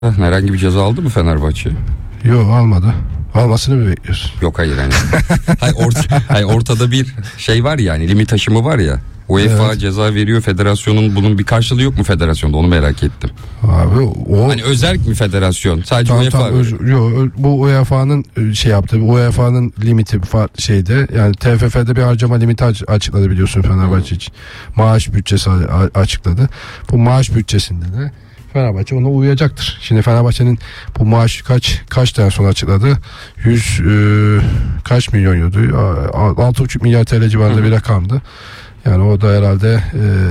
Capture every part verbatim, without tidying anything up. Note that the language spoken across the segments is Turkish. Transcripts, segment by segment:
Herhangi bir ceza aldı mı Fenerbahçe? Yok, almadı. Almasını mı bekliyorsun? Yok, hayır yani. hayır, orta, hayır, ortada bir şey var yani, limit aşımı var ya. UEFA evet. Ceza veriyor, federasyonun bunun bir karşılığı yok mu federasyonda, onu merak ettim. Abi o hani özerk mi federasyon? Sadece tam, UEFA. Tam, öz, yok, bu U E F A'nın şey yaptı. U E F A'nın limiti şeyde, yani T F F'de bir harcama limiti açıkladı biliyorsun Fenerbahçe için. Maaş bütçesi açıkladı. Bu maaş bütçesinde de Fenerbahçe ona uyacaktır. Şimdi Fenerbahçe'nin bu maaş kaç kaç tane sonra açıkladı? yüz e, kaç milyon euro? altı buçuk milyar T L civarında Hı. bir rakamdı. Yani o da herhalde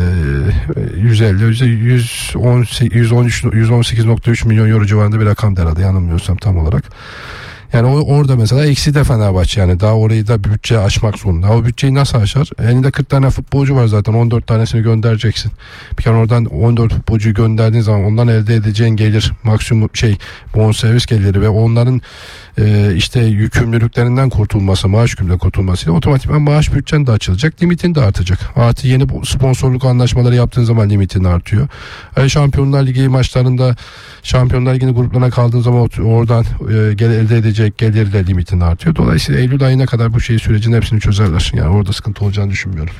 e, yüz elli, yüz on, yüz on üç, yüz on sekiz nokta üç milyon euro civarında bir rakam herhalde, yanılmıyorsam tam olarak. Yani o, orada mesela eksi de Fenerbahçe, yani daha orayı da bütçe aşmak zorunda. O bütçeyi nasıl aşar? Elinde kırk tane futbolcu var zaten, on dört tanesini göndereceksin. Bir kere oradan on dört futbolcuyu gönderdiğin zaman ondan elde edeceğin gelir maksimum şey bonservis geliri ve onların e, işte yükümlülüklerinden kurtulması, maaş yükümlülüğünden kurtulmasıyla otomatikman maaş bütçen de açılacak, limitin de artacak. Artı yeni sponsorluk anlaşmaları yaptığın zaman limitin artıyor. Yani Şampiyonlar Ligi maçlarında, Şampiyonlar Ligi'nin gruplarına kaldığın zaman oradan e, elde edecek gelir de limitin artıyor. Dolayısıyla Eylül ayına kadar bu şey sürecin hepsini çözerler. Yani orada sıkıntı olacağını düşünmüyorum.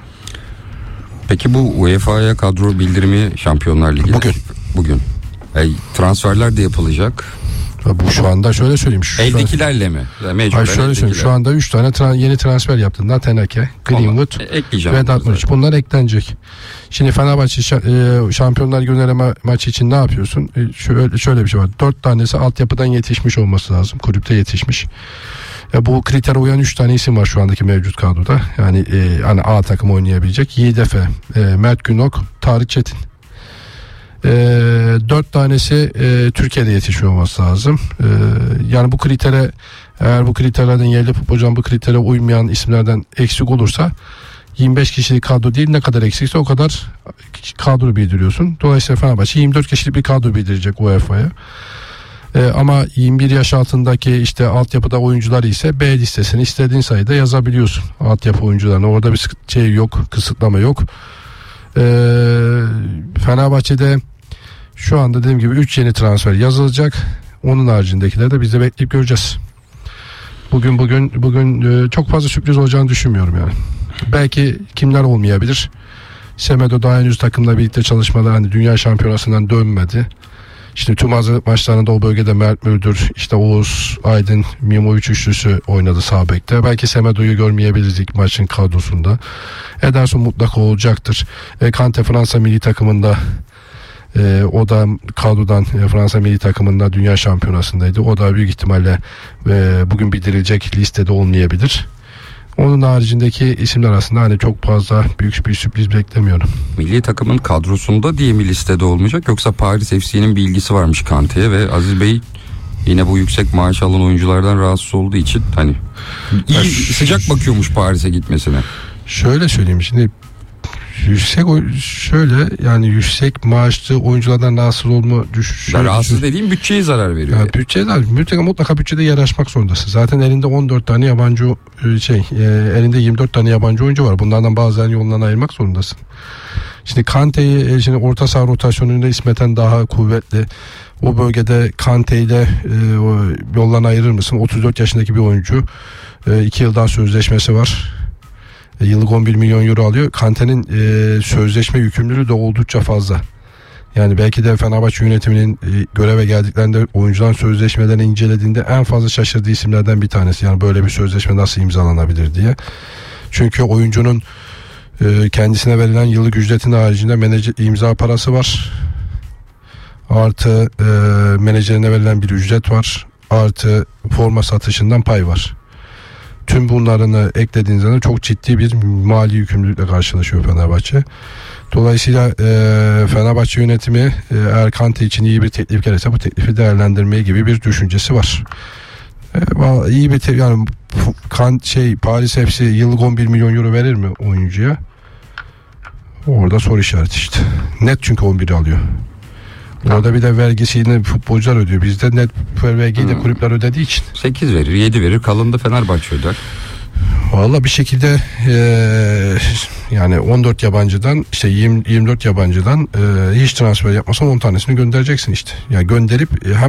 Peki bu U E F A'ya kadro bildirimi Şampiyonlar Ligi bugün bugün e, transferler de yapılacak. Bu şu anda şöyle söyleyeyim. Şu eldekilerle mi? Hayır, şöyle söyleyeyim. Şu anda üç tane tra- yeni transfer yaptın. Natenake, Greenwood e, ve Dartmouth. Bunlar eklenecek. Şimdi Fenerbahçe e, Şampiyonlar Günleri ma- maçı için ne yapıyorsun? E, şöyle, şöyle bir şey var. Dört tanesi altyapıdan yetişmiş olması lazım. Kulüpte yetişmiş. E, bu kritere uyan üç tane isim var şu andaki mevcut kadroda. Yani e, hani A takım oynayabilecek. Yiğit Efe, e, Mert Günok, Tarık Çetin. E, dört tanesi e, Türkiye'de yetişiyor olması lazım. E, yani bu kritere, eğer bu kriterlerden yerli futbolcuların bu kritere uymayan isimlerden eksik olursa yirmi beş kişilik kadro değil, ne kadar eksikse o kadar kadro bildiriyorsun. Dolayısıyla Fenerbahçe yirmi dört kişilik bir kadro bildirecek U E F A'ya. E, ama yirmi bir yaş altındaki işte altyapıda oyuncular ise B listesini istediğin sayıda yazabiliyorsun. Altyapı oyuncularına orada bir şey yok, kısıtlama yok. E, Fenerbahçe'de şu anda dediğim gibi üç yeni transfer yazılacak. Onun haricindekileri de biz de bekleyip göreceğiz. Bugün bugün bugün e, çok fazla sürpriz olacağını düşünmüyorum yani. Belki kimler olmayabilir. Semedo daha henüz takımla birlikte çalışmalar, hani dünya şampiyonasından dönmedi. İşte tüm hazırlık maçlarında o bölgede Mert Müldür, işte Oğuz Aydın, Mimovic üçlüsü oynadı sağ bekte. Belki Semedo'yu görmeyebiliriz ilk maçın kadrosunda. Ederson mutlaka olacaktır. E, Kante Fransa milli takımında, e, o da kadrodan e, Fransa milli takımında dünya şampiyonasındaydı. O da büyük ihtimalle e, bugün bildirilecek listede olmayabilir. Onun haricindeki isimler arasında hani çok fazla büyük bir sürpriz beklemiyorum. Milli takımın kadrosunda diye mi listede olmayacak, yoksa Paris F C'nin bir ilgisi varmış Kante'ye ve Aziz Bey yine bu yüksek maaş alan oyunculardan rahatsız olduğu için hani iyi, ya, sıcak bakıyormuş Paris'e gitmesine. Şöyle söyleyeyim, şimdi yüksek şöyle yani yüksek maaşlı oyunculardan rahatsız olma düş. Rahatsız düşün. Dediğim bütçeye zarar veriyor. Yani bütçeye zarar. Mutlaka, mutlaka bütçede yer açmak zorundasın. Zaten elinde on dört tane yabancı şey, e, elinde yirmi dört tane yabancı oyuncu var. Bunlardan bazılarını yolundan ayırmak zorundasın. Şimdi Kante'yi, şimdi orta saha rotasyonunda İsmet'ten daha kuvvetli. O bölgede Kante ile e, yoldan ayırır mısın? otuz dört yaşındaki bir oyuncu. E, iki yıl daha sözleşmesi var. Yıllık on bir milyon euro alıyor. Kante'nin e, sözleşme yükümlülüğü de oldukça fazla. Yani belki de Fenerbahçe yönetiminin e, göreve geldiklerinde oyuncuların sözleşmelerini incelediğinde en fazla şaşırdığı isimlerden bir tanesi. Yani böyle bir sözleşme nasıl imzalanabilir diye. Çünkü oyuncunun e, kendisine verilen yıllık ücretin haricinde menajer imza parası var. Artı e, menajerine verilen bir ücret var. Artı forma satışından pay var. Tüm bunlarını eklediğiniz zaman çok ciddi bir mali yükümlülükle karşılaşıyor Fenerbahçe. Dolayısıyla e, Fenerbahçe yönetimi e, eğer Kante için iyi bir teklif gelirse bu teklifi değerlendirmeye gibi bir düşüncesi var. E, iyi bir te- yani kan şey Paris F C yıllık on bir milyon euro verir mi oyuncuya? Orada soru işareti işte. Net, çünkü on bir alıyor. Orada bir de vergisini futbolcular ödüyor. Bizde net vergiyi de kulüpler ödediği için. sekiz verir, yedi verir. Kalanını da Fenerbahçe öder. Valla bir şekilde eee, yani on dört yabancıdan işte yirmi, yirmi dört yabancıdan eee, hiç transfer yapmasan on tanesini göndereceksin işte. Ya gönderip hem